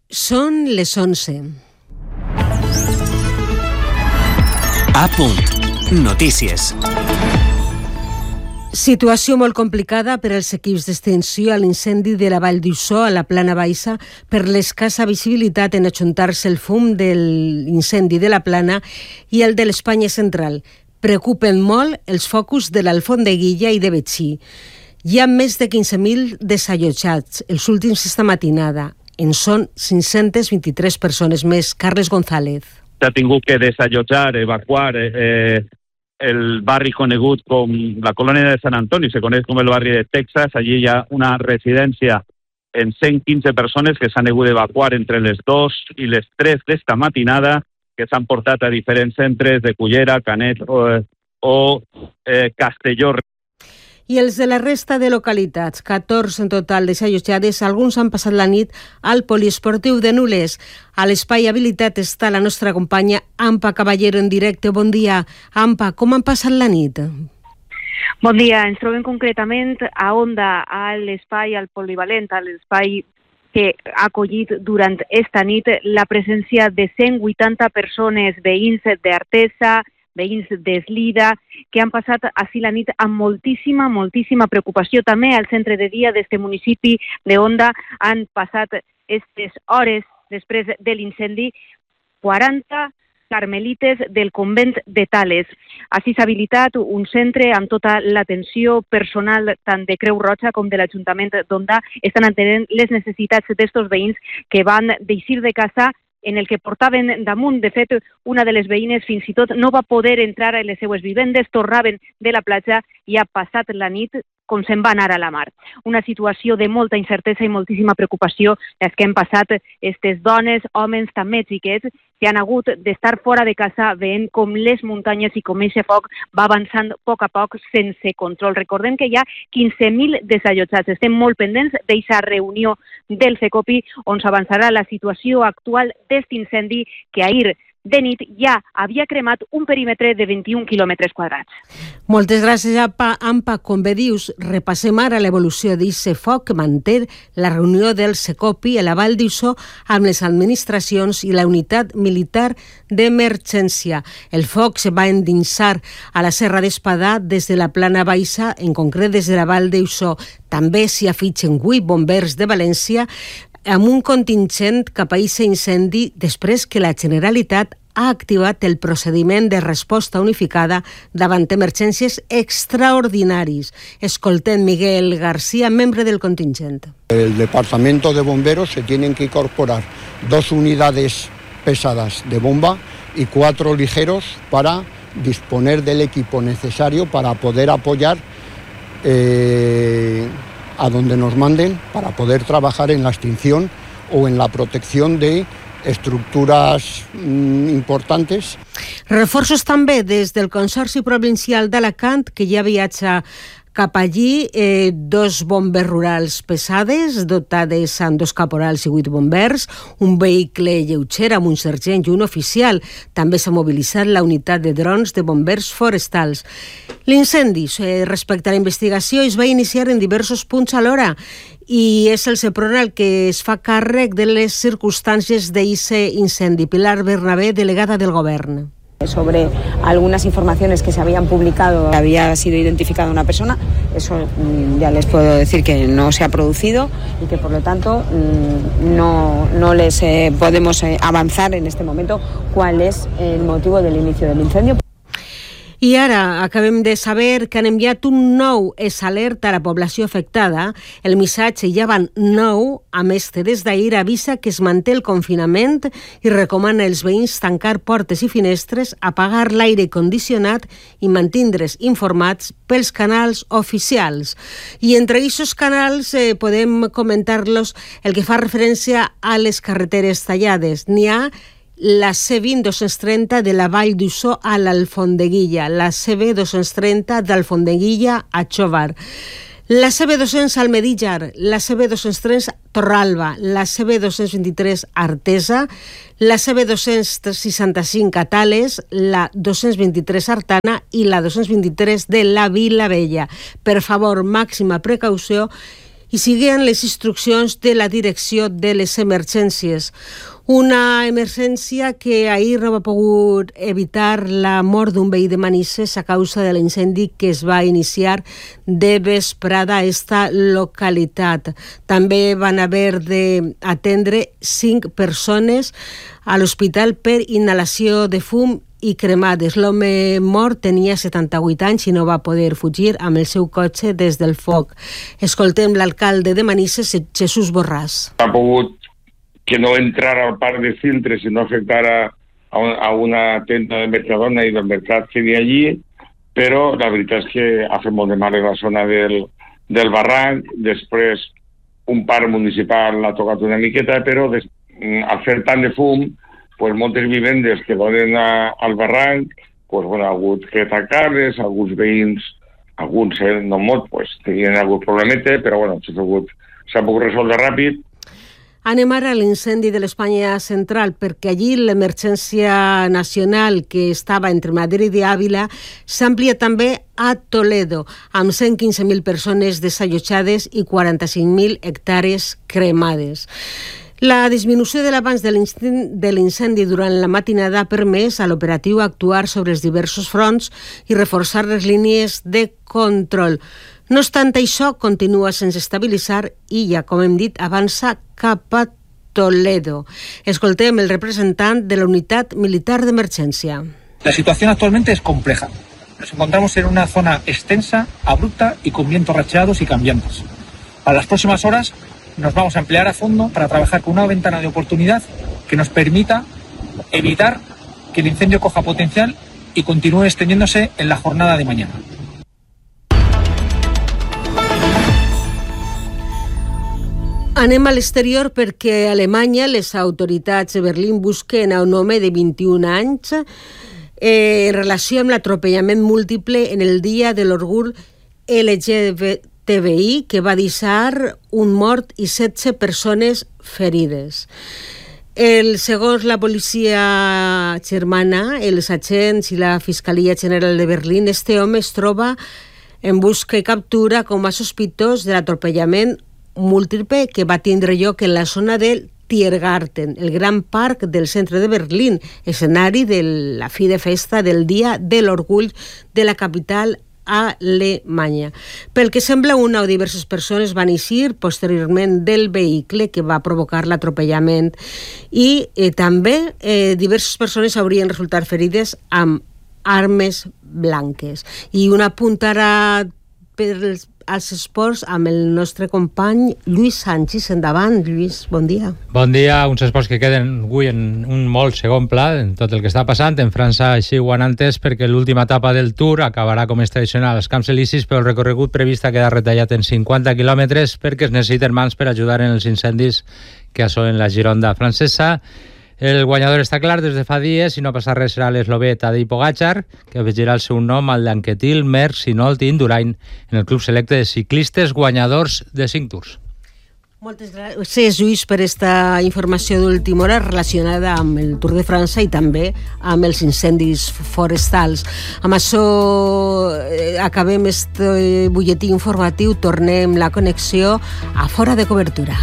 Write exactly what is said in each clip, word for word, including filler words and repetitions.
Són les onze. A punt. Notícies. Situació molt complicada per als equips d'extinció a l'incendi de la Vall d'Uixó, a la Plana Baixa, per l'escassa visibilitat en ajuntar-se el fum de l'incendi de la Plana i el de l'Espanya Central. Preocupen molt els focus de l'Alfondeguilla i de Betxí. Hi ha més de quinze mil desallotjats, els últims esta matinada. En són cinc-centes vint-i-tres persones més. Carles González. S'ha tingut que desallotjar, evacuar eh, el barri conegut com la colònia de Sant Antoni, se coneix com el barri de Texas. Allí hi ha una residència en cent quinze persones que s'han hagut d'evacuar entre les dos i les tres d'esta matinada, que s'han portat a diferents centres de Cullera, Canet o, o eh, Castelló. I els de la resta de localitats, catorze en total desallotjades, alguns han passat la nit al poliesportiu de Nules. A l'espai habilitat està la nostra companya Ampa Caballero en directe. Bon dia. Ampa, com han passat la nit? Bon dia. Ens trobem concretament a Onda, a l'espai, al polivalent, a l'espai que ha acollit durant esta nit la presència de cent vuitanta persones, veïns d'Artesa, veïns d'Eslida, que han passat així la nit amb moltíssima, moltíssima preocupació. També al centre de dia d'este municipi de Onda han passat aquestes hores després de l'incendi quaranta carmelites del convent de Tales. Així s'ha habilitat un centre amb tota l'atenció personal tant de Creu Roja com de l'Ajuntament d'Onda. Estan atenent les necessitats d'estos veïns que van deixar de casa en el que portaven damunt. De fet, una de les veïnes fins i tot no va poder entrar a les seues vivendes, tornaven de la platja i ha passat la nit com se'n va anar a la mar. Una situació de molta incertesa i moltíssima preocupació les que han passat aquestes dones, homes, també xiquets, que han hagut d'estar fora de casa veient com les muntanyes i com aquest foc va avançant a poc a poc sense control. Recordem que hi ha quinze mil desallotjats. Estem molt pendents d'aquesta reunió del CECOPI on s'avançarà la situació actual d'aquest incendi que ahir de nit ja havia cremat un perímetre de vint-i-un quilòmetres quadrats. Moltes gràcies, Ampa. Ampa, com bé dius, repassem ara l'evolució d'aquest foc que manté la reunió del CECOPI a la Vall d'Uixó amb les administracions i la unitat militar d'emergència. El foc se va endinsar a la Serra d'Espadà des de la Plana Baixa, en concret des de la Vall d'Uixó. També s'hi afitxen vuit bombers de València amb un contingent cap a aquest incendi després que la Generalitat ha activat el procediment de resposta unificada davant emergències extraordinaris. Escoltem Miguel García, membre del contingent. El Departamento de Bomberos se tienen que incorporar dos unidades pesadas de bomba y cuatro ligeros para disponer del equipo necesario para poder apoyar eh, a donde nos manden para poder trabajar en la extinción o en la protección de estructuras mm, importantes. Reforços també des del Consorci Provincial d'Alacant, que ja viatja cap allí, eh, dos bombes rurals pesades, dotades amb dos caporals i vuit bombers, un vehicle lleuger amb un sergent i un oficial. També s'ha mobilitzat la unitat de drons de bombers forestals. L'incendi, eh, respecte a la investigació, es va iniciar en diversos punts alhora i és el Seprona el que es fa càrrec de les circumstàncies d'aquest incendi. Pilar Bernabé, delegada del Govern. Sobre algunas informaciones que se habían publicado, había sido identificada una persona, eso ya les puedo decir que no se ha producido y que por lo tanto no, no les eh, podemos eh, avanzar en este momento cuál es el motivo del inicio del incendio. I ara acabem de saber que han enviat un nou S alerta a la població afectada. El missatge ja van nou, a més que des d'ahir avisa que es manté el confinament i recomana als veïns tancar portes i finestres, apagar l'aire condicionat i mantindre's informats pels canals oficials. I entre aquests canals eh, podem comentar-los el que fa referència a les carreteres tallades. N'hi ha la C vint dos-cents trenta de la Vall d'Uixó a l'Alfondeguilla, la C B dos-cents trenta d'Alfondeguilla a Xóvar, la C B dos-cents al Medíjar, la C B dos-cents tres Torralba, la C B dos-cents vint-i-tres Artesa, la C B dos-cents seixanta-cinc a Tales, la dos-cents vint-i-tres Artana i la dos-cents vint-i-tres de la Vila Vella. Per favor, màxima precaució I siguen les instruccions de la Direcció de les Emergències. Una emergència que ahir no va pogut evitar la mort d'un veí de Manises a causa de l'incendi que es va iniciar de vesprada a esta localitat. També van haver d'atendre cinc persones a l'hospital per inhalació de fum i cremades. L'home mort tenia setanta-vuit anys i no va poder fugir amb el seu cotxe des del foc. Escoltem l'alcalde de Manises, Jesús Borràs. Ha pogut que no entrara al parc de Cintres i no afectara a una tenda de Mercadona i del mercat que hi ha allí, però la veritat és que ha fet molt de mal en la zona del, del barranc. Després un parc municipal l'ha tocat una miqueta, però des, al fer tant de fum, pues, moltes vivendes que donen a, al barranc pues, bueno, ha hagut que tancar-les, alguns veïns, alguns eh, no molt, pues, tenien algun problemeta, però bueno, s'ha pogut, s'ha pogut resoldre ràpid. Anem ara a l'incendi de l'Espanya central, perquè allí l'emergència nacional que estava entre Madrid i Àvila s'amplia també a Toledo, amb cent quinze mil persones desallotjades i quaranta-cinc mil hectàrees cremades. La disminució de l'avanç de l'incendi durant la matinada ha permès a l'operatiu actuar sobre els diversos fronts i reforçar les línies de control. No obstant això, continua sense estabilitzar i, ja com hem dit, avança cap a Toledo. Escoltem el representant de la Unitat Militar d'Emergència. La situación actualmente es compleja. Nos encontramos en una zona extensa, abrupta y con vientos racheados y cambiantes. Para las próximas horas nos vamos a emplear a fondo para trabajar con una ventana de oportunidad que nos permita evitar que el incendio coja potencial y continúe extendiéndose en la jornada de mañana. Anem a l'exterior perquè a Alemanya les autoritats de Berlín busquen a un home de vint-i-un anys eh, en relació amb l'atropellament múltiple en el dia de l'orgull L G B T I que va deixar un mort i setze persones ferides. El, segons la policia germana, els agents i la Fiscalia General de Berlín, este home es troba en busca i captura com a sospitós de l'atropellament múltiple que va tindre lloc en la zona del Tiergarten, el gran parc del centre de Berlín, escenari de la fi de festa del Dia de l'Orgull de la capital alemanya. Pel que sembla, una o diverses persones van eixir posteriorment del vehicle que va provocar l'atropellament i eh, també eh, diverses persones haurien resultat ferides amb armes blanques. I un apunt ara per als esports amb el nostre company Lluís Sanchis. Endavant, Lluís, bon dia. Bon dia, uns esports que queden avui en un molt segon pla en tot el que està passant. En França així ho han entès perquè l'última etapa del Tour acabarà com és tradicional als Camps Elisis, però el recorregut previst ha quedat retallat en cinquanta quilòmetres perquè es necessiten mans per ajudar en els incendis que assolen la Gironda francesa. El guanyador està clar des de fa dies i no passa res serà l'eslovè Tadej Pogačar, que afegirà el seu nom al d'Anquetil, Merckx, Hinault i Indurain en el club selecte de ciclistes guanyadors de cinc tours. Moltes gràcies, Lluís, per aquesta informació d'última hora relacionada amb el Tour de França i també amb els incendis forestals. Amb això eh, acabem este butlletí informatiu, tornem la connexió a Fora de Cobertura.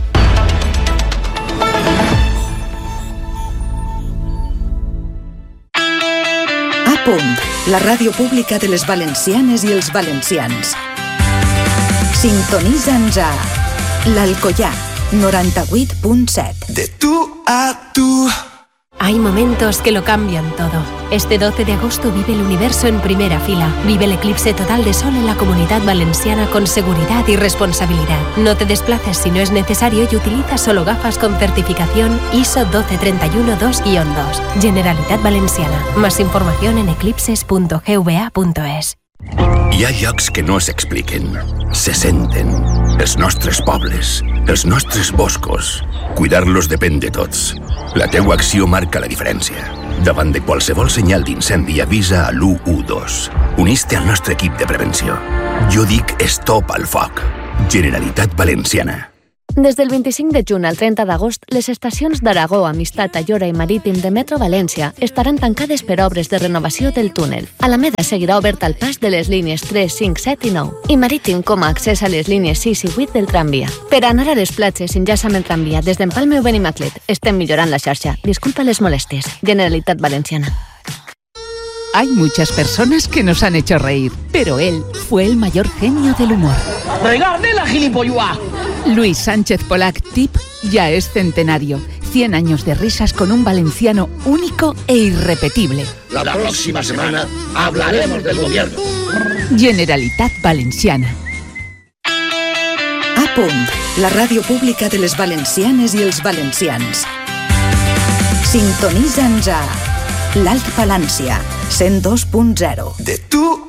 Punt, la ràdio pública de les valencianes i els valencians. Sintonitza'ns a l'Alcoyà, noranta-vuit punt set. De tú a tú. Hay momentos que lo cambian todo. Este doce de agosto vive el universo en primera fila. Vive el eclipse total de sol en la Comunidad Valenciana con seguridad y responsabilidad. No te desplaces si no es necesario y utiliza solo gafas con certificación I S O doce treinta y uno dos guion dos. Generalitat Valenciana. Más información en eclipses punto g v a punto es. Hi ha llocs que no s'expliquen, se senten. Els nostres pobles, els nostres boscos. Cuidar-los depèn de tots. La teua acció marca la diferència. Davant de qualsevol senyal d'incendi avisa a l'u u dos. Unís-te al nostre equip de prevenció. Jo dic stop al foc. Generalitat Valenciana. Des del vint-i-cinc de juny al trenta d'agost, les estacions d'Aragó, Amistat, Ayora i Marítim de Metro València estaran tancades per obres de renovació del túnel. Alameda seguirà obert al pas de les línies tres, cinc, set i nou i Marítim com a accés a les línies sis i vuit del tramvia. Per anar a les platges, enllaça amb el tramvia des d'Empalme o Benimaclet. Estem millorant la xarxa. Disculpa les molèsties. Generalitat Valenciana. Hay muchas personas que nos han hecho reír, pero él fue el mayor genio del humor. ¡Regarde la gilipollua! Luis Sánchez Polac, Tip, ya es centenario. cien años de risas con un valenciano único e irrepetible. La próxima semana hablaremos del gobierno. Generalitat Valenciana. A punt, la ràdio pública de les valencianes i els valencians. Sintonitza'ns a l'Alt Palància, cent dos punt zero. De tu